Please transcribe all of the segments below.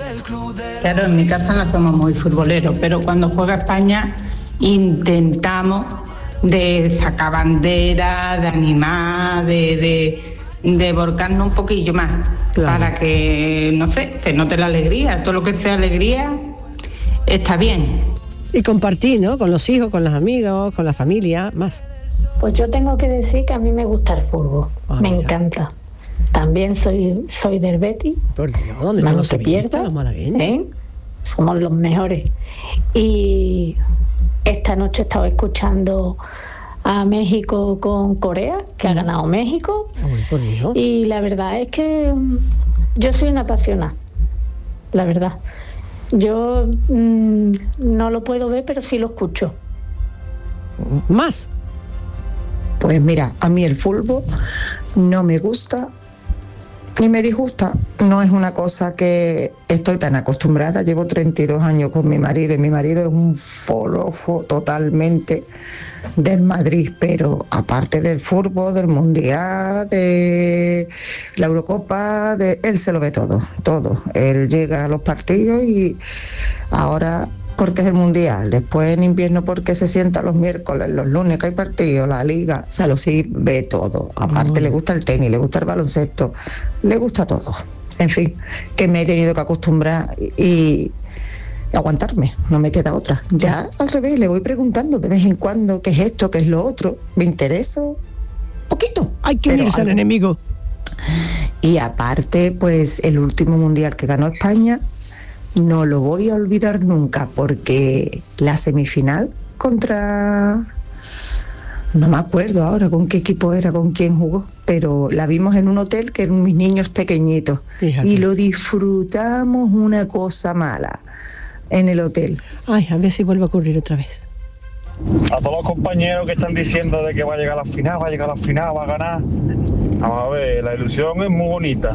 Claro, en mi casa no somos muy futboleros, pero cuando juega España intentamos de sacar bandera, de animar, de volcarnos un poquillo más, claro, para que, no sé, se note la alegría. Todo lo que sea alegría está bien. Y compartir, ¿no? Con los hijos, con los amigos, con la familia, más. Pues yo tengo que decir que a mí me gusta el fútbol, me encanta. También soy del Betis. Por Dios, ¿dónde están los sevillistas, los malagueños? Somos los mejores. Y esta noche he estado escuchando a México con Corea, que ha ganado México. Ay, por Dios. Y la verdad es que yo soy una apasionada, la verdad. Yo no lo puedo ver, pero sí lo escucho. ¿Más? Pues mira, a mí el fútbol no me gusta ni me disgusta. No es una cosa que estoy tan acostumbrada. Llevo 32 años con mi marido y mi marido es un forofo totalmente del Madrid, pero aparte del fútbol, del Mundial, de la Eurocopa, él se lo ve todo. Él llega a los partidos y ahora porque es el Mundial, después en invierno porque se sienta los miércoles, los lunes que hay partidos, la Liga, o sea, lo sí ve todo. Aparte le gusta el tenis, le gusta el baloncesto, le gusta todo. En fin, que me he tenido que acostumbrar y aguantarme, no me queda otra. Ya al revés, le voy preguntando de vez en cuando qué es esto, qué es lo otro, me interesa poquito. Hay que unirse al enemigo. Y aparte, pues el último Mundial que ganó España, no lo voy a olvidar nunca, porque la semifinal contra... No me acuerdo ahora con qué equipo era, con quién jugó, pero la vimos en un hotel que eran mis niños pequeñitos. Fíjate. Y lo disfrutamos una cosa mala en el hotel. Ay, a ver si vuelve a ocurrir otra vez. A todos los compañeros que están diciendo de que va a llegar a la final, va a ganar. Vamos a ver, la ilusión es muy bonita,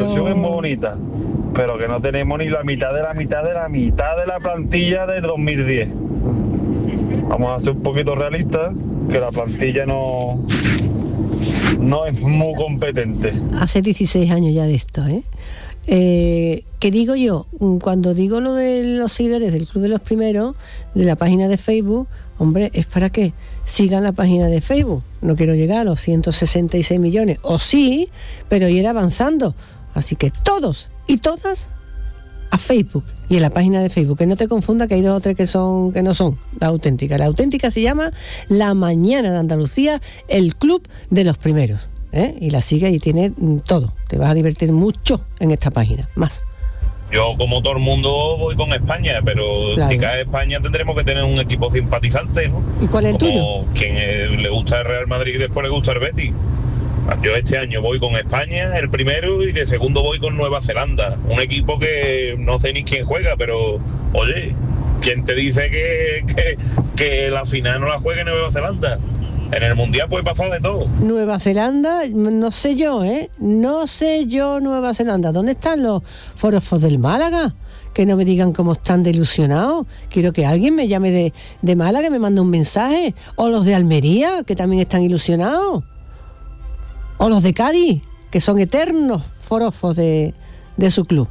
pero que no tenemos ni la mitad de la plantilla del 2010. Vamos a ser un poquito realistas, que la plantilla no es muy competente. Hace 16 años ya de esto, ¿Qué digo yo? Cuando digo lo de los seguidores del Club de los Primeros, de la página de Facebook, hombre, es para que sigan la página de Facebook. No quiero llegar a los 166 millones, o sí, pero ir avanzando. Así que todos y todas a Facebook y en la página de Facebook, que no te confunda que hay 2 o 3 que no son la auténtica. La auténtica se llama La Mañana de Andalucía, el Club de los Primeros, y la sigue y tiene todo. Te vas a divertir mucho en esta página, más. Yo, como todo el mundo, voy con España, pero claro, si cae España tendremos que tener un equipo simpatizante, ¿no? ¿Y cuál es el tuyo? Quien le gusta el Real Madrid y después le gusta el Betis. Yo este año voy con España, el primero, y de segundo voy con Nueva Zelanda. Un equipo que no sé ni quién juega, pero, oye, ¿quién te dice que la final no la juegue Nueva Zelanda? En el Mundial puede pasar de todo. Nueva Zelanda, no sé yo, No sé yo, Nueva Zelanda. ¿Dónde están los forofos del Málaga? Que no me digan cómo están de ilusionados. Quiero que alguien me llame de Málaga, me mande un mensaje. O los de Almería, que también están ilusionados. O los de Cádiz, que son eternos forofos de su club.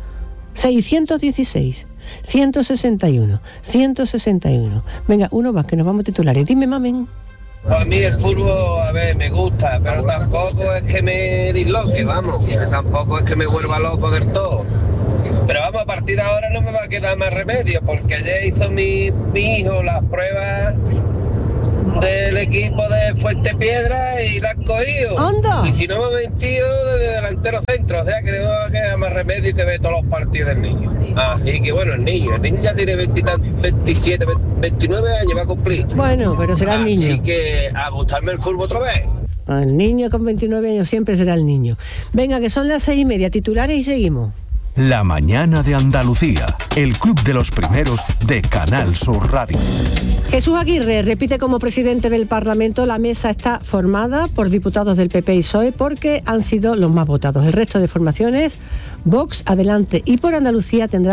616, 161, 161. Venga, uno más, que nos vamos a titulares. Dime, mamen. Pues a mí el fútbol, a ver, me gusta, pero tampoco es que me disloque, vamos, tampoco es que me vuelva loco del todo. Pero vamos, a partir de ahora no me va a quedar más remedio, porque ayer hizo mi hijo las pruebas del equipo de Fuentepiedra y la han cogido. ¡Anda! Y si no me he metido desde delantero centro, o sea que no me va a quedar más remedio que ver todos los partidos del niño. Así que bueno, el niño ya tiene 27, 29 años, va a cumplir. Bueno, pero será el niño. Así que a gustarme el fútbol otra vez. El niño con 29 años siempre será el niño. Venga, que son las 6:30, titulares y seguimos. La Mañana de Andalucía, el Club de los Primeros de Canal Sur Radio. Jesús Aguirre repite como presidente del Parlamento. La mesa está formada por diputados del PP y PSOE porque han sido los más votados. El resto de formaciones, Vox, Adelante y Por Andalucía, tendrán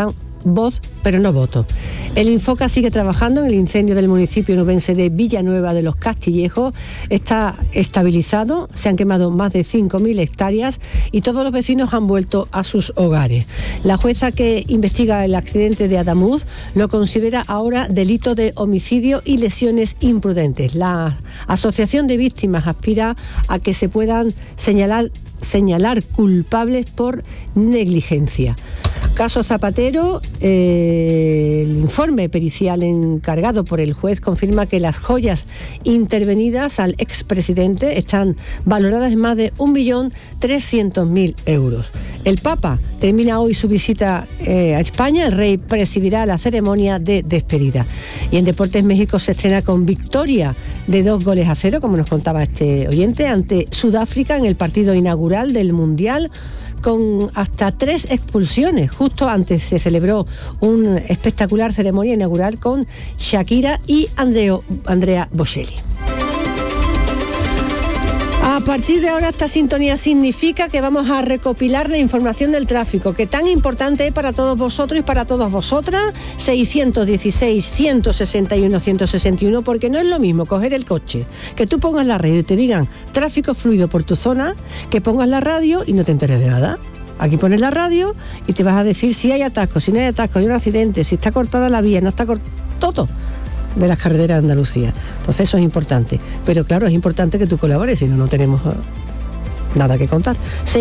voz, pero no voto. El Infoca sigue trabajando en el incendio del municipio nubense de Villanueva de los Castillejos. Está estabilizado, se han quemado más de 5.000 hectáreas y todos los vecinos han vuelto a sus hogares. La jueza que investiga el accidente de Adamuz lo considera ahora delito de homicidio y lesiones imprudentes. La Asociación de Víctimas aspira a que se puedan señalar culpables por negligencia. Caso Zapatero, el informe pericial encargado por el juez confirma que las joyas intervenidas al expresidente están valoradas en más de 1.300.000 euros. El Papa termina hoy su visita a España. El rey presidirá la ceremonia de despedida. Y en Deportes, México se estrena con victoria de 2-0, como nos contaba este oyente, ante Sudáfrica en el partido inaugural del Mundial, con hasta 3 expulsiones. Justo antes se celebró una espectacular ceremonia inaugural con Shakira y Andrea Bocelli. A partir de ahora esta sintonía significa que vamos a recopilar la información del tráfico, que tan importante es para todos vosotros y para todas vosotras. 616-161-161, porque no es lo mismo coger el coche, que tú pongas la radio y te digan tráfico fluido por tu zona, que pongas la radio y no te enteres de nada. Aquí pones la radio y te vas a decir si hay atascos, si no hay atascos, hay un accidente, si está cortada la vía, no está cortada, todo de las carreteras de Andalucía. Entonces eso es importante, pero claro, es importante que tú colabores, si no, no tenemos nada que contar.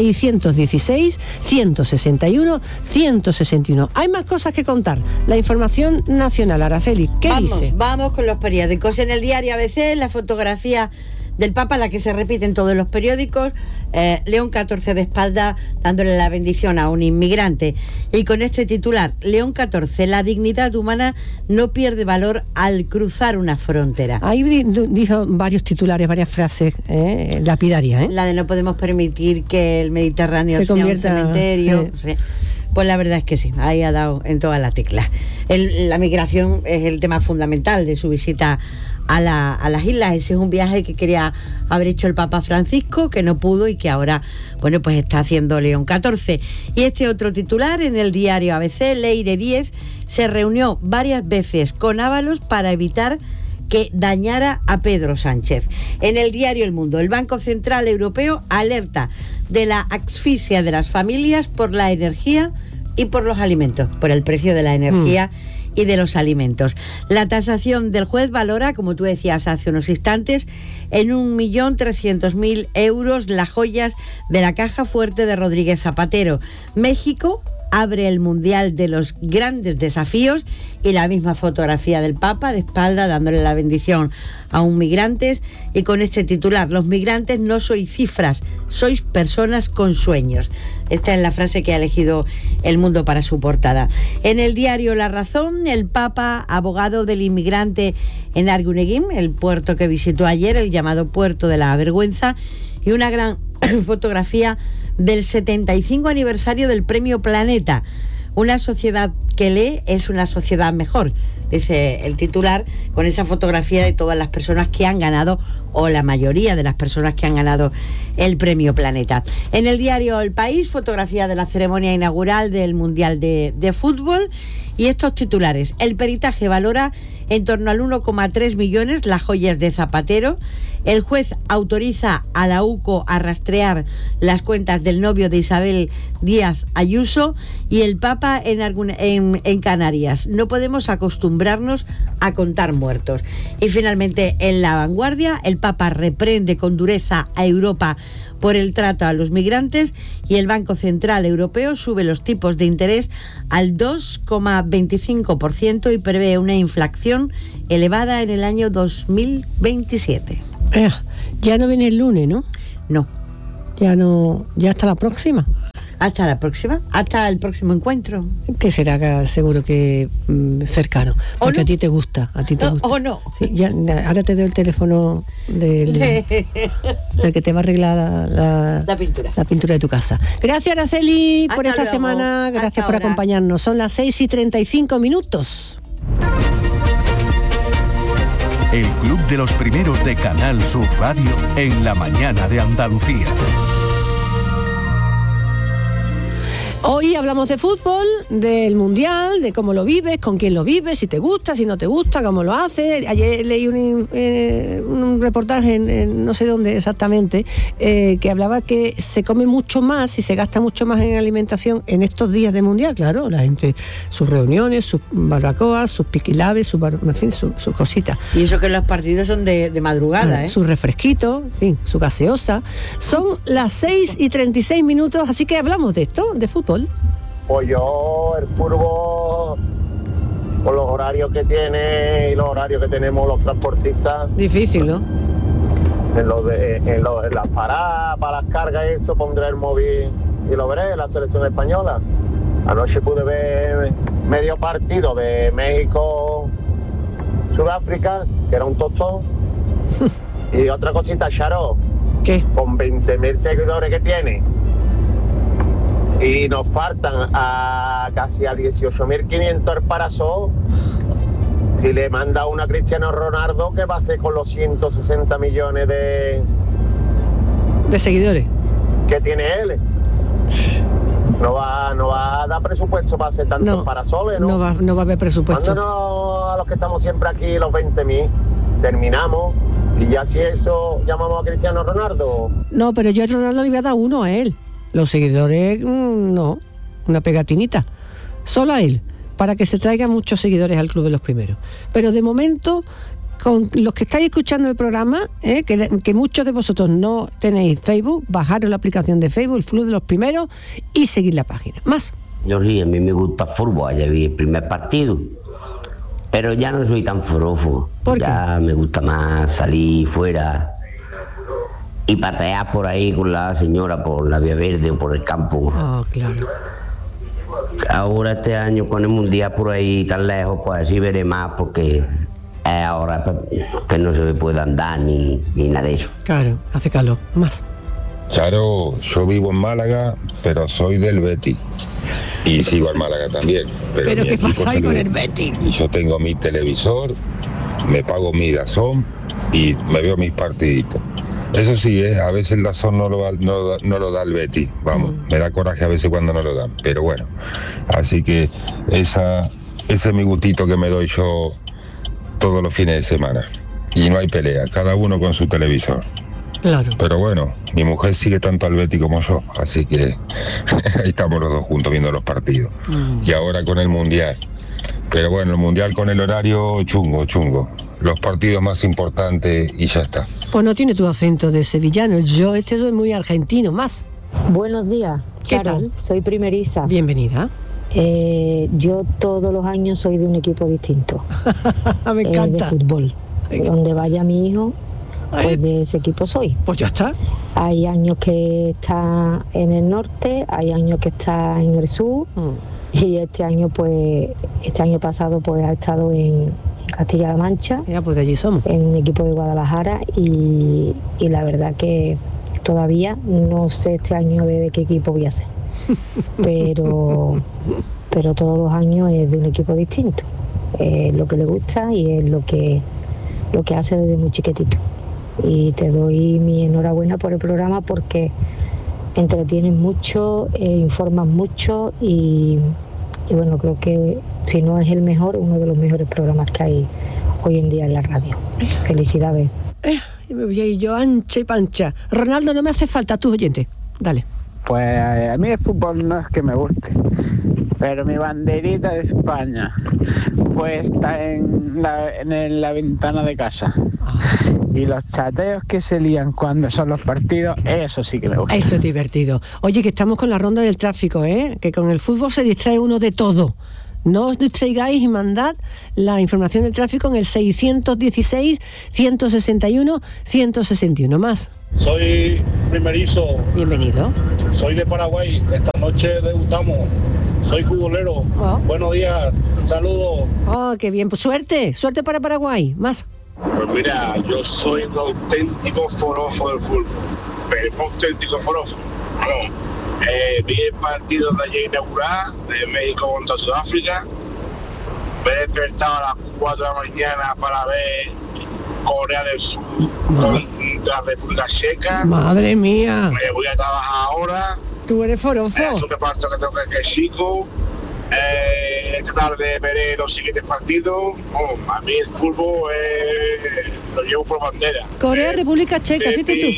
616-161-161. Hay más cosas que contar. La información nacional, Araceli, ¿qué dice? Vamos con los periódicos. En el diario ABC, la fotografía del Papa, la que se repite en todos los periódicos, León XIV de espalda dándole la bendición a un inmigrante, y con este titular: León XIV, la dignidad humana no pierde valor al cruzar una frontera. Ahí dijo varios titulares, varias frases lapidarias. La de no podemos permitir que el Mediterráneo se convierta en un cementerio. Sí. Pues la verdad es que sí, ahí ha dado en todas las teclas. La migración es el tema fundamental de su visita a las islas. Ese es un viaje que quería haber hecho el Papa Francisco, que no pudo y que ahora, bueno, pues está haciendo León XIV. Y este otro titular en el diario ABC: Leire Díez se reunió varias veces con Ábalos para evitar que dañara a Pedro Sánchez. En el diario El Mundo, el Banco Central Europeo alerta de la asfixia de las familias por la energía y por los alimentos, por el precio de la energía y de los alimentos. La tasación del juez valora, como tú decías hace unos instantes, en 1.300.000 euros las joyas de la caja fuerte de Rodríguez Zapatero. México abre el Mundial de los grandes desafíos, y la misma fotografía del Papa de espalda dándole la bendición a un migrante, y con este titular: los migrantes no sois cifras, sois personas con sueños. Esta es la frase que ha elegido El Mundo para su portada. En el diario La Razón, el Papa, abogado del inmigrante en Arguineguín, el puerto que visitó ayer, el llamado puerto de la vergüenza, y una gran fotografía del 75 aniversario del Premio Planeta. Una sociedad que lee es una sociedad mejor, dice el titular, con esa fotografía de todas las personas que han ganado, o la mayoría de las personas que han ganado el Premio Planeta. En el diario El País, fotografía de la ceremonia inaugural del Mundial de Fútbol, y estos titulares: el peritaje valora en torno al 1,3 millones las joyas de Zapatero. El juez autoriza a la UCO a rastrear las cuentas del novio de Isabel Díaz Ayuso. Y el Papa en Canarias: no podemos acostumbrarnos a contar muertos. Y finalmente, en La Vanguardia, el Papa reprende con dureza a Europa por el trato a los migrantes, y el Banco Central Europeo sube los tipos de interés al 2,25% y prevé una inflación elevada en el año 2027. Ya no viene el lunes, ¿no? No. Ya hasta la próxima. Hasta la próxima, hasta el próximo encuentro. Que será seguro que cercano. Porque no. A ti te gusta, ¿O no? Sí, ahora te doy el teléfono del que te va a arreglar la pintura. La pintura de tu casa. Gracias, Araceli, por esta semana. Gracias por acompañarnos. Son las 6:35. El Club de los Primeros de Canal Sur Radio en la mañana de Andalucía. Hoy hablamos de fútbol, del Mundial, de cómo lo vives, con quién lo vives, si te gusta, si no te gusta, cómo lo haces. Ayer leí un reportaje en no sé dónde exactamente, que hablaba que se come mucho más y se gasta mucho más en alimentación en estos días de Mundial. Claro, la gente, sus reuniones, sus barbacoas, sus piquilabes, en fin, sus cositas. Y eso que los partidos son de madrugada, sus refresquitos, en fin, su gaseosa. Son las 6:36, así que hablamos de esto, de fútbol. Pues yo, el fútbol, con los horarios que tiene y los horarios que tenemos los transportistas. Difícil, ¿no? En las paradas, para las cargas, eso pondré el móvil y lo veré, la selección española. Anoche pude ver medio partido de México-Sudáfrica, que era un tostón. Y otra cosita, Charo. ¿Qué? Con 20.000 seguidores que tiene. Y nos faltan casi a 18.500 el Parasol. Si le manda una a Cristiano Ronaldo, ¿qué va a hacer con los 160 millones de seguidores que tiene él? No va a dar presupuesto para hacer tantos parasoles, ¿no? No va a haber presupuesto. Mándanos a los que estamos siempre aquí los 20.000. Terminamos. Y ya si eso llamamos a Cristiano Ronaldo. No, pero yo a Ronaldo le voy a dar uno a él. Los seguidores, no, una pegatinita, solo a él, para que se traigan muchos seguidores al Club de los Primeros. Pero de momento, con los que estáis escuchando el programa, que muchos de vosotros no tenéis Facebook, bajaros la aplicación de Facebook, el Club de los Primeros, y seguir la página. Más. Yo sí, a mí me gusta el fútbol, ayer vi el primer partido, pero ya no soy tan forofo. ¿Por qué? Ya me gusta más salir fuera y patear por ahí con la señora por la Vía Verde o por el campo. Claro. Ahora este año con el Mundial por ahí tan lejos, pues así veré más, porque ahora que no se puede andar ni nada de eso. Claro, hace calor. Más. Claro, yo vivo en Málaga, pero soy del Betis. Y sigo al Málaga también. ¿Pero qué pasa ahí con el Betis? Y yo tengo mi televisor, me pago mi DAZN y me veo mis partiditos. Eso sí, a veces el DAZN no lo da el Betis, vamos, me da coraje a veces cuando no lo dan, pero bueno, así que ese es mi gustito que me doy yo todos los fines de semana. Y no hay pelea, cada uno con su televisor. Claro. Pero bueno, mi mujer sigue tanto al Betis como yo, así que ahí estamos los dos juntos viendo los partidos. Y ahora con el Mundial. Pero bueno, el Mundial con el horario chungo. Los partidos más importantes y ya está. Pues no tiene tu acento de sevillano. Yo soy muy argentino. Más. Buenos días. ¿Qué tal? Soy primeriza. Bienvenida. Yo todos los años soy de un equipo distinto. Me encanta. De fútbol. Donde vaya mi hijo, pues de ese equipo soy. Pues ya está. Hay años que está en el norte, hay años que está en el sur. Y este año pasado pues ha estado en Castilla-La Mancha. Ya, pues de allí somos. En un equipo de Guadalajara y la verdad que todavía no sé este año de qué equipo voy a ser. Pero todos los años es de un equipo distinto. Es lo que le gusta y es lo que hace desde muy chiquitito. Y te doy mi enhorabuena por el programa porque entretienes mucho, informas mucho y bueno, creo que si no es el mejor, uno de los mejores programas que hay hoy en día en la radio. Felicidades. Me voy a ir yo ancha y pancha. Ronaldo, no me hace falta, tus oyentes. Dale. Pues a mí el fútbol no es que me guste, pero mi banderita de España pues está en la ventana de casa. Y los chateos que se lían cuando son los partidos, eso sí que me gusta. Eso es divertido. Oye, que estamos con la ronda del tráfico, que con el fútbol se distrae uno de todo. No os distraigáis y mandad la información del tráfico en el 616-161-161 más. Soy primerizo. Bienvenido. Soy de Paraguay. Esta noche debutamos. Soy futbolero. Buenos días. Un saludo. Qué bien. Pues suerte para Paraguay. Más. Pues mira, yo soy un auténtico forofo del fútbol. Pero un auténtico forofo. Bueno, vi el partido de ayer inaugural de México contra Sudáfrica. Me he despertado a las 4 de la mañana para ver Corea del Sur contra República Checa. Madre mía. Me voy a trabajar ahora. tú eres forofo. Es un reparto que tengo que es chico. Esta tarde veré los siguientes partidos. A mí el fútbol lo llevo por bandera. Corea, República Checa, fíjate tú.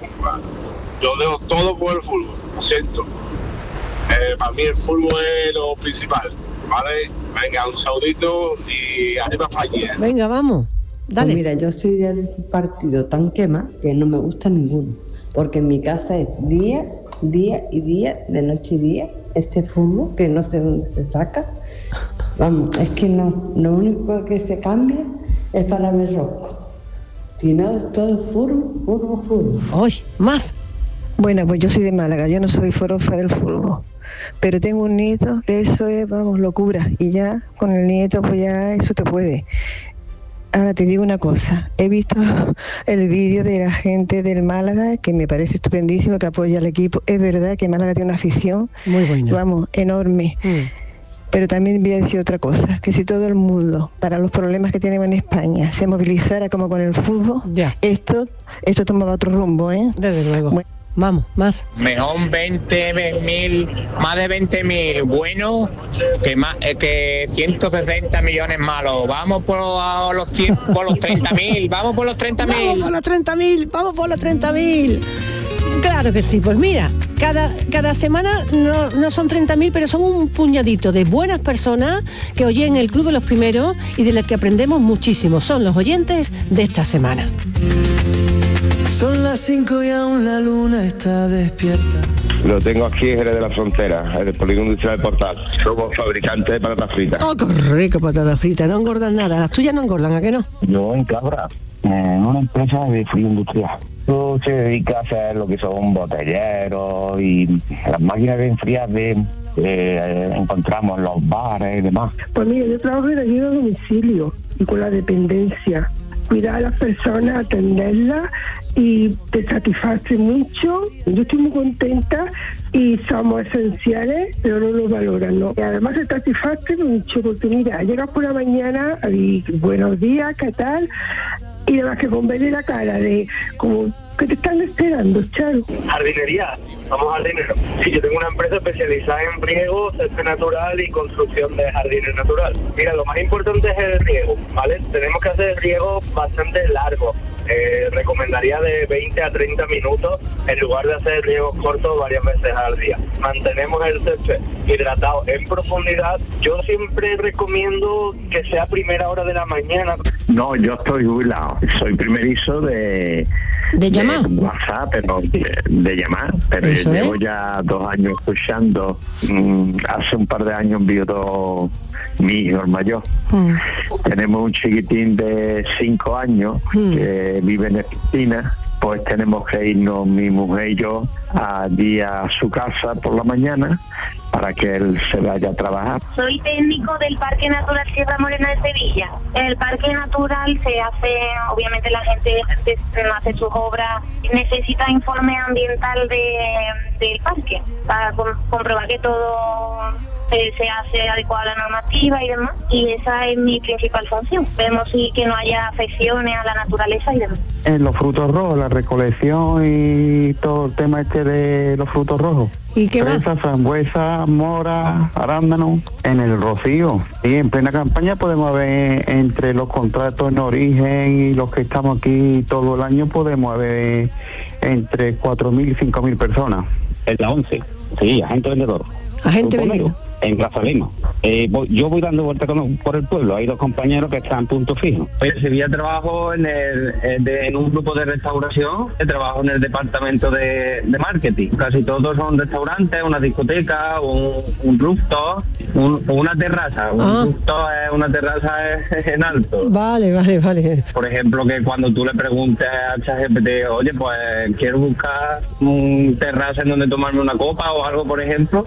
Yo dejo todo por el fútbol, lo siento. Para mí el fútbol es lo principal, ¿vale? Venga, un saludito y arriba España. Venga, vamos, dale. Pues mira, yo soy del partido tan quema que no me gusta ninguno, porque en mi casa es día y día, de noche y día, ese fútbol que no sé dónde se saca. Vamos, es que no, lo único que se cambia es para ver rosco. Si no, es todo fútbol. ¡Ay, más! Bueno, pues yo soy de Málaga, yo no soy forofa del fútbol, pero tengo un nieto que eso es, vamos, locura, y ya con el nieto pues ya eso te puede. Ahora te digo una cosa, he visto el vídeo de la gente del Málaga, que me parece estupendísimo, que apoya al equipo. Es verdad que Málaga tiene una afición, muy buena, vamos, enorme. Pero también voy a decir otra cosa, que si todo el mundo, para los problemas que tenemos en España, se movilizara como con el fútbol, esto tomaba otro rumbo, ¿eh? Desde luego. Bueno. Vamos, más. Mejor 20.000, más de 20.000 bueno que 160 millones malos. Vamos por los 30.000, vamos por los 30.000. Vamos por los 30.000, vamos por los 30.000. Claro que sí, pues mira, cada semana no son 30.000, pero son un puñadito de buenas personas que oyen el Club de los Primeros y de las que aprendemos muchísimo. Son los oyentes de esta semana. Son las 5 y aún la luna está despierta. Lo tengo aquí en Jerez de la Frontera, en el Polígono Industrial del Portal. Somos fabricantes de patatas fritas. ¡Oh, qué rico patatas fritas! No engordan nada. Las tuyas no engordan, ¿a qué no? Yo en Cabra, en una empresa de frío industrial. Tú se dedica a hacer lo que son botelleros y las máquinas de enfriar encontramos en los bares y demás. Pues mira, yo trabajo en ayuda a domicilio y con la dependencia. Cuidar a las personas, atenderlas y te satisface mucho. Yo estoy muy contenta y somos esenciales, pero no nos valoran, ¿no? Y además te satisface mucho porque mira, llegas por la mañana y buenos días, ¿qué tal? Y además que con verle la cara de como que te están esperando, Charo. Jardinería, somos jardineros. Sí, yo tengo una empresa especializada en riego, césped natural y construcción de jardines natural. Mira, lo más importante es el riego, ¿vale? Tenemos que hacer el riego bastante largo. Recomendaría de 20 a 30 minutos en lugar de hacer riegos cortos varias veces al día. Mantenemos el césped hidratado en profundidad. Yo siempre recomiendo que sea primera hora de la mañana. No, yo estoy jubilado. Soy primerizo de llamar. De WhatsApp, pero de llamar. Pero yo llevo ya 2 años escuchando. Hace un par de años viudo mi hijo el mayor. Tenemos un chiquitín de 5 años que vive en Argentina. Pues tenemos que irnos mi mujer y yo allí a su casa por la mañana para que él se vaya a trabajar. Soy técnico del Parque Natural Sierra Morena de Sevilla. En el Parque Natural se hace, obviamente la gente hace sus obras, necesita informe ambiental del parque para comprobar que todo se hace adecuado a la normativa y demás, y esa es mi principal función. Vemos que no haya afecciones a la naturaleza y demás. En los frutos rojos, la recolección y todo el tema de los frutos rojos. ¿Y qué más? Fresa, frambuesa, mora, arándano. En el rocío. Y en plena campaña podemos ver entre los contratos en origen y los que estamos aquí todo el año, podemos ver entre 4.000 y 5.000 personas. En la 11, sí, agente vendedor. Agente vendedor. En Grazalema. Yo voy dando vueltas por el pueblo. Hay 2 compañeros que están en punto fijo. Hoy en Sevilla trabajo en un grupo de restauración. Trabajo en el departamento de marketing. Casi todos son restaurantes, una discoteca, un rooftop, una terraza. Un rooftop es una terraza en alto. Vale. Por ejemplo, que cuando tú le preguntes a ChatGPT, oye, pues quiero buscar un terraza en donde tomarme una copa o algo, por ejemplo,